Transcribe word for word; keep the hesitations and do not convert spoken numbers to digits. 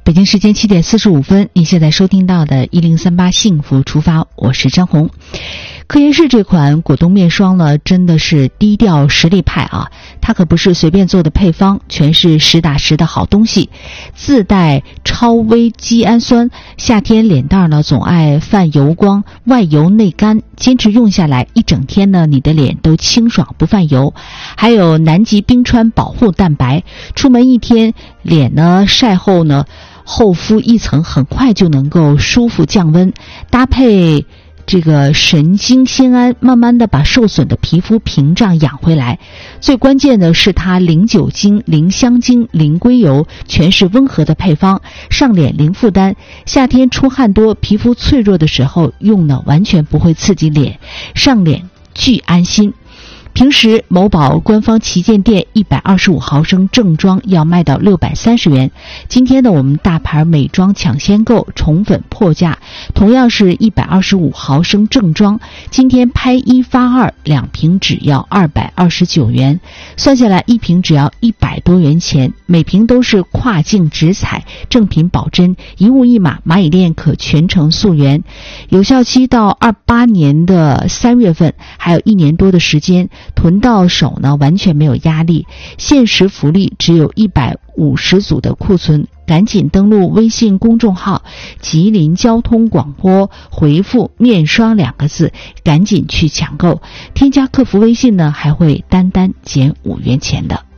北京时间七点四十五分，您现在收听到的一零三八幸福出发，我是张红。科颜氏这款果冻面霜呢，真的是低调实力派啊！它可不是随便做的配方，全是实打实的好东西，自带超微肌氨酸。夏天脸蛋呢总爱泛油光，外油内干，坚持用下来一整天呢，你的脸都清爽不泛油。还有南极冰川保护蛋白，出门一天脸呢晒后呢，厚敷一层，很快就能够舒服降温，搭配这个神经酰胺，慢慢的把受损的皮肤屏障养回来。最关键的是它零酒精、零香精、零硅油，全是温和的配方，上脸零负担。夏天出汗多、皮肤脆弱的时候用呢，完全不会刺激脸，上脸巨安心。平时某宝官方旗舰店一百二十五毫升正装要卖到六百三十元，今天呢我们大牌美妆抢先购宠粉破价，同样是一百二十五毫升正装，今天拍一发二，两瓶只要二百二十九元，算下来一瓶只要一百多元钱，每瓶都是跨境直采，正品保真，一物一码，蚂蚁链可全程溯源，有效期到二八年的三月份，还有一年多的时间。囤到手呢完全没有压力，限时福利只有一百五十组的库存，赶紧登录微信公众号吉林交通广播，回复面霜两个字，赶紧去抢购，添加客服微信呢还会单单减五元钱的。